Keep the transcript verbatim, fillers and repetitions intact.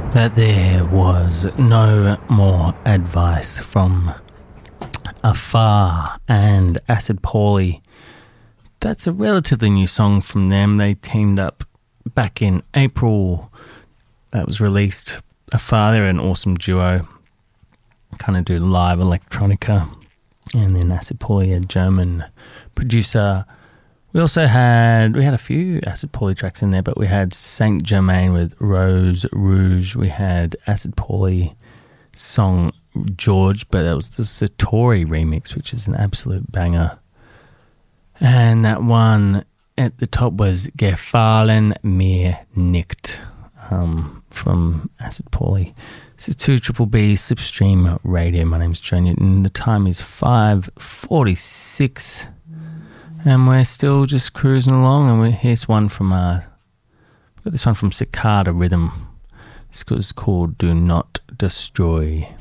That there was no more advice from Afar and Acid Pauly. That's a relatively new song from them. They teamed up back in April. That was released. Afar, they're an awesome duo. Kind of do live electronica. And then Acid Pauly, a German producer. We also had, we had a few Acid Pauly tracks in there, but we had Saint Germain with Rose Rouge. We had Acid Pauly song George, but that was the Satori remix, which is an absolute banger. And that one at the top was Gefallen mir nicht um, from Acid Pauly. This is two Triple B Slipstream Radio. My name's Joe Newton. The time is five forty-six. And we're still just cruising along, and we, here's one from, uh, we've got this one from Cicada Rhythm. This is called Do Not Destroy.